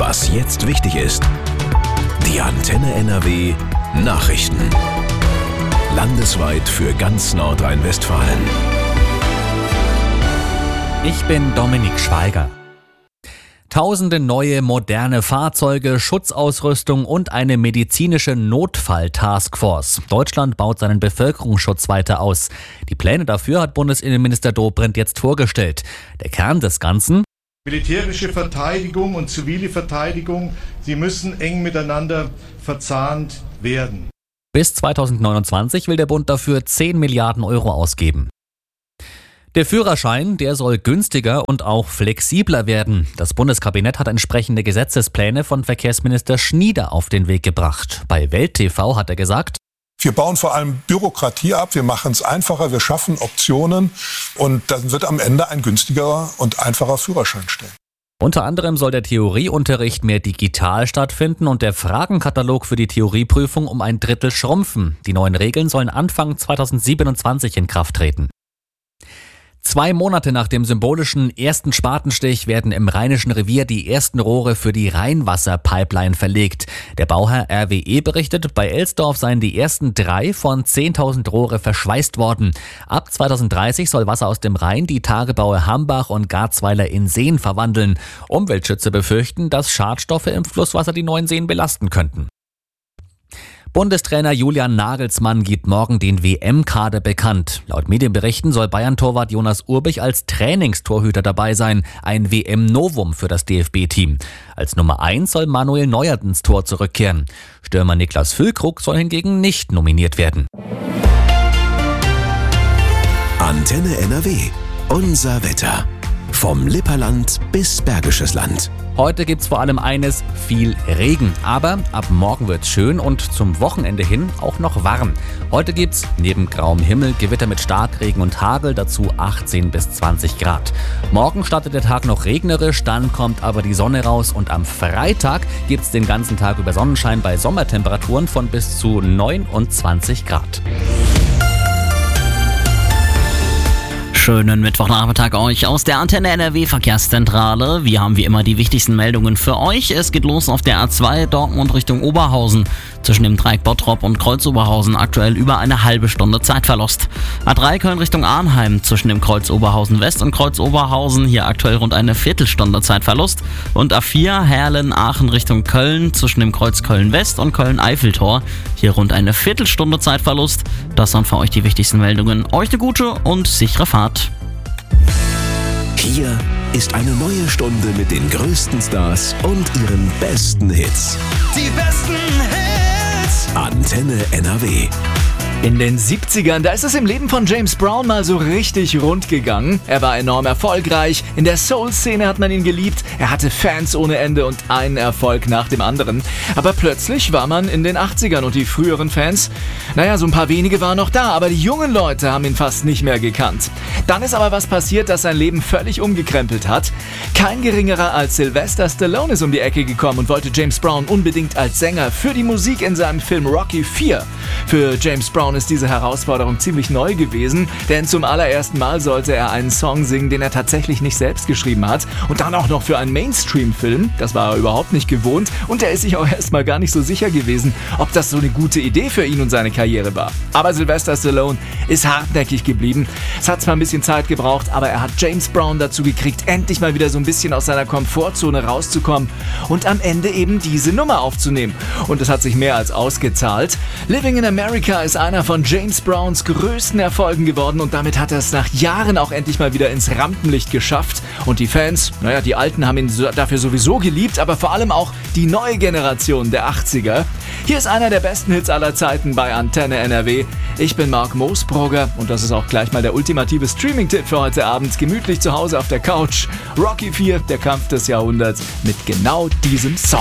Was jetzt wichtig ist. Die Antenne NRW Nachrichten. Landesweit für ganz Nordrhein-Westfalen. Ich bin Dominik Schweiger. Tausende neue moderne Fahrzeuge, Schutzausrüstung und eine medizinische Notfall-Taskforce. Deutschland baut seinen Bevölkerungsschutz weiter aus. Die Pläne dafür hat Bundesinnenminister Dobrindt jetzt vorgestellt. Der Kern des Ganzen: militärische Verteidigung und zivile Verteidigung, sie müssen eng miteinander verzahnt werden. Bis 2029 will der Bund dafür 10 Milliarden Euro ausgeben. Der Führerschein, der soll günstiger und auch flexibler werden. Das Bundeskabinett hat entsprechende Gesetzespläne von Verkehrsminister Schnieder auf den Weg gebracht. Bei Welt TV hat er gesagt: Wir bauen vor allem Bürokratie ab, wir machen es einfacher, wir schaffen Optionen und dann wird am Ende ein günstigerer und einfacher Führerschein stehen. Unter anderem soll der Theorieunterricht mehr digital stattfinden und der Fragenkatalog für die Theorieprüfung um ein Drittel schrumpfen. Die neuen Regeln sollen Anfang 2027 in Kraft treten. 2 Monate nach dem symbolischen ersten Spatenstich werden im Rheinischen Revier die ersten Rohre für die Rheinwasserpipeline verlegt. Der Bauherr RWE berichtet, bei Elsdorf seien die ersten 3 von 10.000 Rohre verschweißt worden. Ab 2030 soll Wasser aus dem Rhein die Tagebaue Hambach und Garzweiler in Seen verwandeln. Umweltschützer befürchten, dass Schadstoffe im Flusswasser die neuen Seen belasten könnten. Bundestrainer Julian Nagelsmann gibt morgen den WM-Kader bekannt. Laut Medienberichten soll Bayern-Torwart Jonas Urbich als Trainingstorhüter dabei sein. Ein WM-Novum für das DFB-Team. Als Nummer 1 soll Manuel Neuer ins Tor zurückkehren. Stürmer Niklas Füllkrug soll hingegen nicht nominiert werden. Antenne NRW. Unser Wetter. Vom Lipperland bis Bergisches Land. Heute gibt's vor allem eines: viel Regen. Aber ab morgen wird's schön und zum Wochenende hin auch noch warm. Heute gibt's neben grauem Himmel Gewitter mit Starkregen und Hagel, dazu 18 bis 20 Grad. Morgen startet der Tag noch regnerisch, dann kommt aber die Sonne raus und am Freitag gibt's den ganzen Tag über Sonnenschein bei Sommertemperaturen von bis zu 29 Grad. Schönen Mittwochnachmittag euch aus der Antenne NRW Verkehrszentrale. Wir haben wie immer die wichtigsten Meldungen für euch. Es geht los auf der A2 Dortmund Richtung Oberhausen. Zwischen dem Dreieck Bottrop und Kreuz Oberhausen aktuell über eine halbe Stunde Zeitverlust. A3 Köln Richtung Arnheim zwischen dem Kreuz Oberhausen West und Kreuz Oberhausen hier aktuell rund eine Viertelstunde Zeitverlust. Und A4 Herlen Aachen Richtung Köln zwischen dem Kreuz Köln West und Köln Eiffeltor hier rund eine Viertelstunde Zeitverlust. Das sind für euch die wichtigsten Meldungen. Euch eine gute und sichere Fahrt. Hier ist eine neue Stunde mit den größten Stars und ihren besten Hits. Die besten Hits. Antenne NRW. In den 70ern, da ist es im Leben von James Brown mal so richtig rund gegangen. Er war enorm erfolgreich, in der Soul-Szene hat man ihn geliebt, er hatte Fans ohne Ende und einen Erfolg nach dem anderen. Aber plötzlich war man in den 80ern und die früheren Fans, naja, so ein paar wenige waren noch da, aber die jungen Leute haben ihn fast nicht mehr gekannt. Dann ist aber was passiert, das sein Leben völlig umgekrempelt hat. Kein geringerer als Sylvester Stallone ist um die Ecke gekommen und wollte James Brown unbedingt als Sänger für die Musik in seinem Film Rocky IV. Für James Brown ist diese Herausforderung ziemlich neu gewesen, denn zum allerersten Mal sollte er einen Song singen, den er tatsächlich nicht selbst geschrieben hat und dann auch noch für einen Mainstream-Film. Das war er überhaupt nicht gewohnt und er ist sich auch erstmal gar nicht so sicher gewesen, ob das so eine gute Idee für ihn und seine Karriere war. Aber Sylvester Stallone ist hartnäckig geblieben. Es hat zwar ein bisschen Zeit gebraucht, aber er hat James Brown dazu gekriegt, endlich mal wieder so ein bisschen aus seiner Komfortzone rauszukommen und am Ende eben diese Nummer aufzunehmen. Und es hat sich mehr als ausgezahlt. Living in America ist einer von James Browns größten Erfolgen geworden und damit hat er es nach Jahren auch endlich mal wieder ins Rampenlicht geschafft. Und die Fans, naja, die Alten haben ihn dafür sowieso geliebt, aber vor allem auch die neue Generation der 80er. Hier ist einer der besten Hits aller Zeiten bei Antenne NRW. Ich bin Marc Moosbrugger und das ist auch gleich mal der ultimative Streaming-Tipp für heute Abend. Gemütlich zu Hause auf der Couch. Rocky IV, der Kampf des Jahrhunderts mit genau diesem Song.